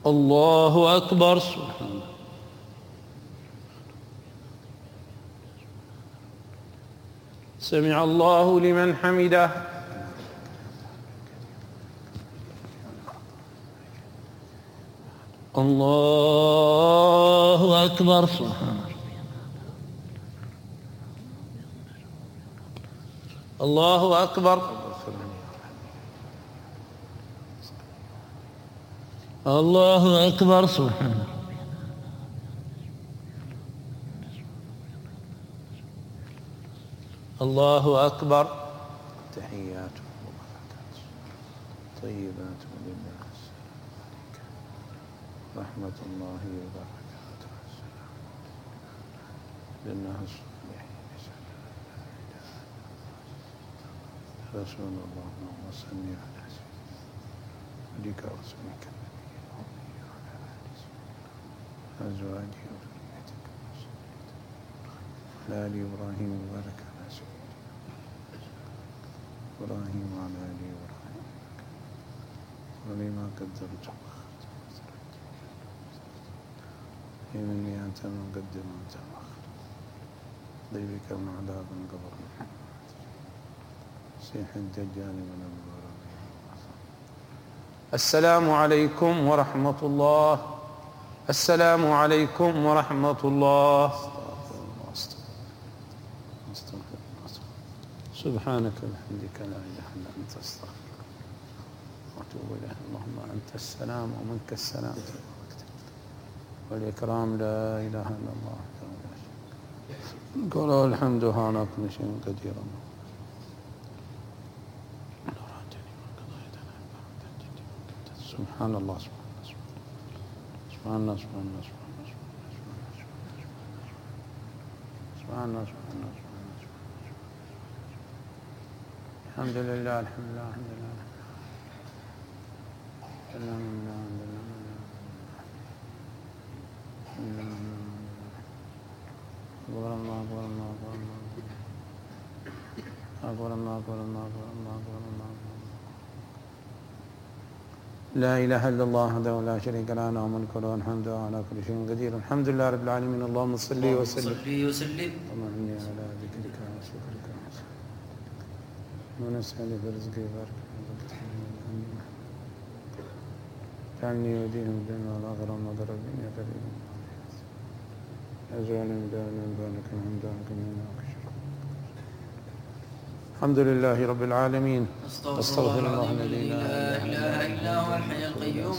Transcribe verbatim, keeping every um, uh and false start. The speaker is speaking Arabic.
الله أكبر. سبحان الله. سمع الله لمن حمده. الله أكبر. سبحان الله. الله أكبر. الله أكبر. سبحان الله. الله أكبر. تحيات وبركات طيبات للناس رحمة الله وبركاته للناس رسول الله اللهم صل على سيدك ورسولك النبي الأمي وعلى آله أزواجه وذريته وعلى آل إبراهيم وبارك على سيدنا إبراهيم وعلى آل إبراهيم ولما قدرت إنني أنت المقدم وأنت المؤخر ضيبك من عذاب قبر سيح الدجال من النار. السلام عليكم ورحمة الله. السلام عليكم ورحمة الله. سبحانك وبحمدك لا إله إلا أنت أستغفرك وأتوب إليك. اللهم أنت السلام ومنك السلام والإكرام لا إله إلا الله. قل الحمد على كل شيء قدير. سبحان الله. سبحان الله. سبحان الله. سبحان الله. سبحان الله. الحمد لله. الحمد لله. الحمد لله. الحمد لله. أكبر الله. أكبر الله. أكبر الله. أكبر الله. أكبر الله. أكبر الله. لا إله إلا الله وحده لا شريك له له الملك وله الحمد على كل شيء قدير. الحمد لله رب العالمين. اللهم صل وسلم اللهم إني على ذكرك وشكرك ونسألك برزقك وبارك جعلني وديهم الدنيا والآخرة ومضر الدنيا كريم أجعلني دائما بارك من دارك من الحمد لله رب العالمين. أستغفر الله الذي لا إله إلا هو الحي القيوم